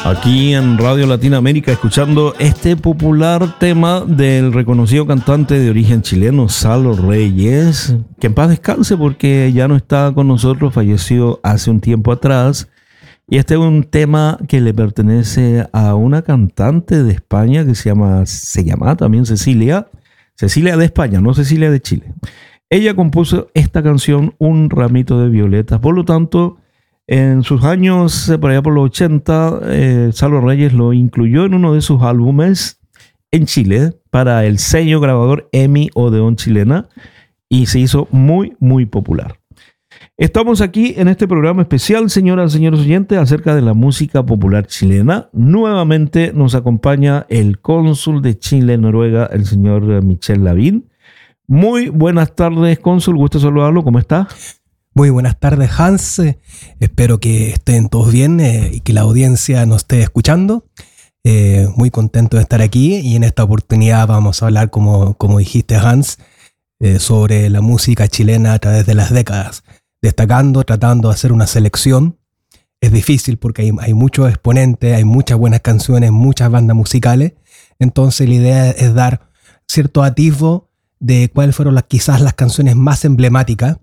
Aquí en Radio Latinoamérica, escuchando este popular tema del reconocido cantante de origen chileno, Salo Reyes, que en paz descanse porque ya no está con nosotros, falleció hace un tiempo atrás. Y este es un tema que le pertenece a una cantante de España que se llama también Cecilia de España, no Cecilia de Chile. Ella compuso esta canción, Un ramito de violetas. Por lo tanto, en sus años, por allá por los 80, Salo Reyes lo incluyó en uno de sus álbumes en Chile para el sello grabador EMI Odeón Chilena y se hizo muy, muy popular. Estamos aquí en este programa especial, señoras y señores oyentes, acerca de la música popular chilena. Nuevamente nos acompaña el cónsul de Chile en Noruega, el señor Michel Lavín. Muy buenas tardes, cónsul, gusto saludarlo, ¿cómo está? Muy buenas tardes, Hans. Espero que estén todos bien y que la audiencia nos esté escuchando. Muy contento de estar aquí y en esta oportunidad vamos a hablar, como dijiste, Hans, sobre la música chilena a través de las décadas, tratando de hacer una selección. Es difícil porque hay muchos exponentes, hay muchas buenas canciones, muchas bandas musicales. Entonces la idea es dar cierto atisbo de cuáles fueron quizás las canciones más emblemáticas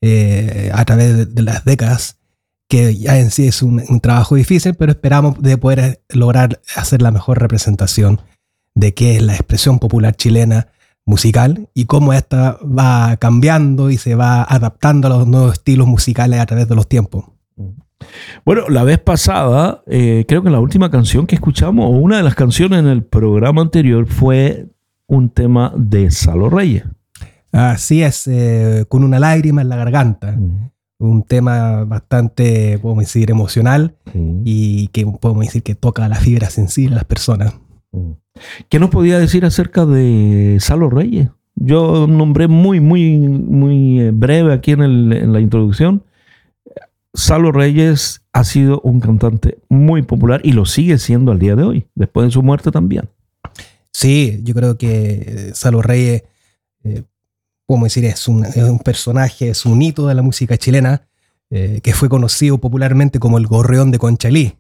a través de las décadas, que ya en sí es un trabajo difícil, pero esperamos de poder lograr hacer la mejor representación de qué es la expresión popular chilena musical y cómo esta va cambiando y se va adaptando a los nuevos estilos musicales a través de los tiempos. Bueno, la vez pasada, creo que la última canción que escuchamos, o una de las canciones en el programa anterior, fue un tema de Salo Reyes. Así es, Con una lágrima en la garganta. Un tema bastante, podemos decir, emocional y que podemos decir que toca la fibra sensible a las personas. ¿Qué nos podía decir acerca de Salo Reyes? Yo nombré muy breve aquí en la introducción. Salo Reyes ha sido un cantante muy popular y lo sigue siendo al día de hoy, después de su muerte también. Sí, yo creo que Salo Reyes, podemos decir, es un personaje, es un hito de la música chilena, que fue conocido popularmente como el Gorrión de Conchalí.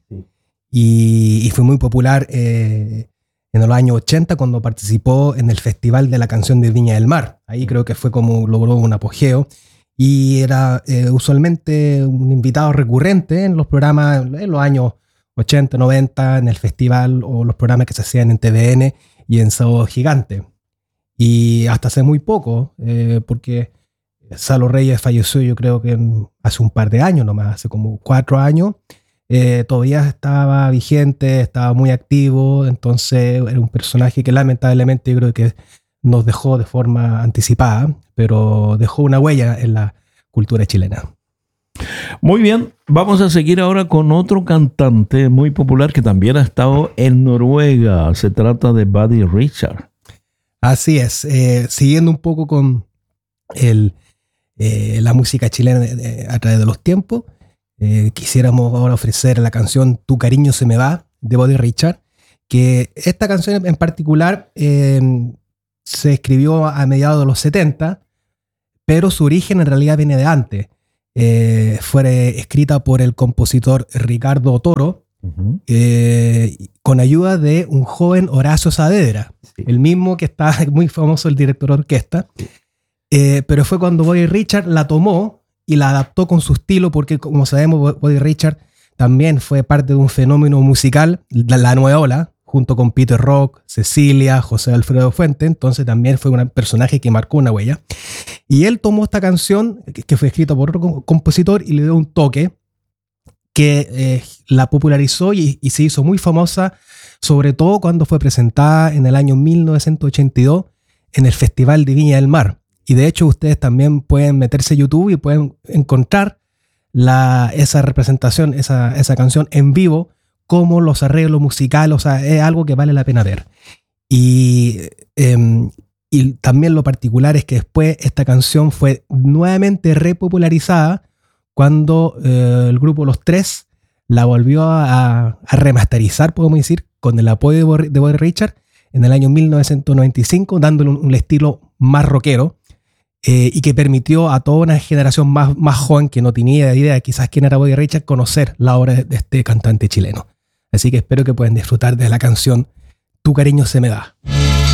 Y fue muy popular en los años 80 cuando participó en el Festival de la Canción de Viña del Mar. Ahí creo que fue como logró un apogeo y era usualmente un invitado recurrente en los programas en los años 80, 90, en el festival o los programas que se hacían en TVN y en Sábado Gigante. Y hasta hace muy poco, porque Salo Reyes falleció yo creo que hace un par de años nomás, hace como 4 años, todavía estaba vigente, estaba muy activo, entonces era un personaje que lamentablemente yo creo que nos dejó de forma anticipada, pero dejó una huella en la cultura chilena. Muy bien, vamos a seguir ahora con otro cantante muy popular que también ha estado en Noruega. Se trata de Buddy Richard. Así es, siguiendo un poco con la música chilena a través de los tiempos, quisiéramos ahora ofrecer la canción Tu cariño se me va, de Buddy Richard, que esta canción en particular se escribió a mediados de los 70, pero su origen en realidad viene de antes. Fue escrita por el compositor Ricardo Toro, con ayuda de un joven Horacio Saavedra, el mismo que está muy famoso, el director de orquesta, pero fue cuando Buddy Richard la tomó y la adaptó con su estilo, porque como sabemos Buddy Richard también fue parte de un fenómeno musical, la nueva ola, junto con Peter Rock, Cecilia, José Alfredo Fuente, entonces también fue un personaje que marcó una huella. Y él tomó esta canción, que fue escrita por otro compositor, y le dio un toque que la popularizó y se hizo muy famosa, sobre todo cuando fue presentada en el año 1982 en el Festival de Viña del Mar. Y de hecho ustedes también pueden meterse a YouTube y pueden encontrar esa representación, esa canción en vivo, como los arreglos musicales, o sea, es algo que vale la pena ver. Y también lo particular es que después esta canción fue nuevamente repopularizada cuando el grupo Los Tres la volvió a remasterizar, podemos decir, con el apoyo de Buddy Richard en el año 1995, dándole un estilo más rockero, y que permitió a toda una generación más joven que no tenía idea de quizás quién era Buddy Richard conocer la obra de este cantante chileno. Así que espero que puedan disfrutar de la canción Tu cariño se me va.